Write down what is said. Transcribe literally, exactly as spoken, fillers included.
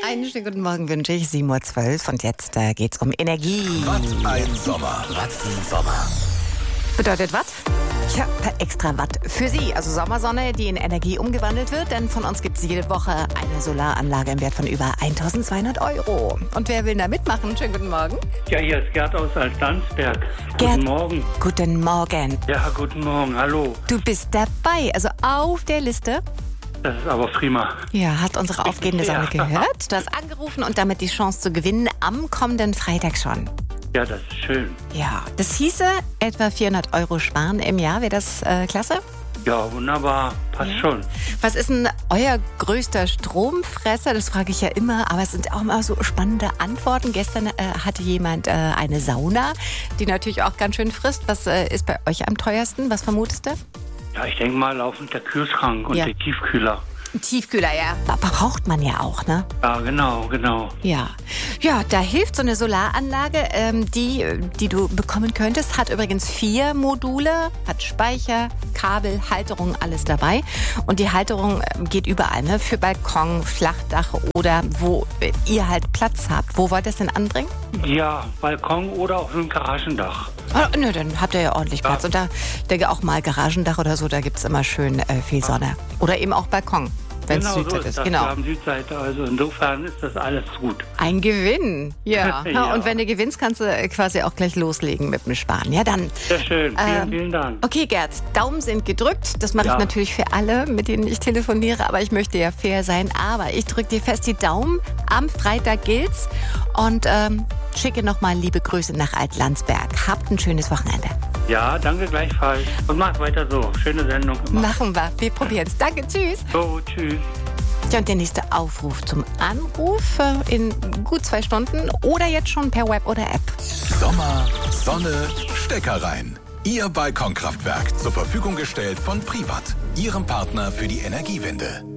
Einen schönen guten Morgen wünsche ich, sieben Uhr zwölf. Und jetzt äh, geht's um Energie. Was ein Sommer. Was ein Sommer. Bedeutet was? Tja, extra Watt für Sie. Also Sommersonne, die in Energie umgewandelt wird. Denn von uns gibt es jede Woche eine Solaranlage im Wert von über eintausendzweihundert Euro. Und wer will da mitmachen? Schönen guten Morgen. Ja, hier ist Gerd aus Altlandsberg. Gerd, guten Morgen. Guten Morgen. Ja, guten Morgen. Hallo. Du bist dabei, also auf der Liste. Das ist aber prima. Ja, hat unsere aufgehende Sonne Ja. gehört. Du hast angerufen und damit die Chance zu gewinnen am kommenden Freitag schon. Ja, das ist schön. Ja, das hieße etwa vierhundert Euro sparen im Jahr. Wäre das äh, klasse? Ja, wunderbar. Passt Ja. schon. Was ist denn euer größter Stromfresser? Das frage ich ja immer, aber es sind auch immer so spannende Antworten. Gestern äh, hatte jemand äh, eine Sauna, die natürlich auch ganz schön frisst. Was äh, ist bei euch am teuersten? Was vermutest du? Ja, ich denke mal laufend der Kühlschrank und Ja. der Tiefkühler. Ein Tiefkühler, ja. Braucht man ja auch, ne? Ja, genau, genau. Ja, ja, da hilft so eine Solaranlage, ähm, die, die du bekommen könntest. Hat übrigens vier Module, hat Speicher, Kabel, Halterung, alles dabei. Und die Halterung ähm, geht überall, ne? Für Balkon, Flachdach oder wo äh, ihr halt Platz habt. Wo wollt ihr es denn anbringen? Ja, Balkon oder auf einem Garagendach. Oh, nö, dann habt ihr ja ordentlich Platz. Und da, ich denke auch mal Garagendach oder so, da gibt es immer schön äh, viel Sonne. Oder eben auch Balkon, wenn es Genau so Südseite ist ist. das. Genau. Wir haben Südseite, also insofern ist das alles gut. Ein Gewinn, ja. Ja. Und wenn du gewinnst, kannst du quasi auch gleich loslegen mit dem Sparen. Ja, dann. Sehr schön. Vielen, Ähm, vielen Dank. Okay, Gerd, Daumen sind gedrückt. Das mache Ja. ich natürlich für alle, mit denen ich telefoniere. Aber ich möchte ja fair sein. Aber ich drücke dir fest die Daumen. Am Freitag gilt's. Und ähm, schicke nochmal liebe Grüße nach Altlandsberg. Habt ein schönes Wochenende. Ja, danke gleichfalls. Und macht weiter so. Schöne Sendung immer. Machen wir. Wir probieren's. Danke, tschüss. So, tschüss. Ja, und der nächste Aufruf zum Anruf äh, in gut zwei Stunden oder jetzt schon per Web oder App. Sommer, Sonne, Stecker rein. Ihr Balkonkraftwerk zur Verfügung gestellt von Privat, Ihrem Partner für die Energiewende.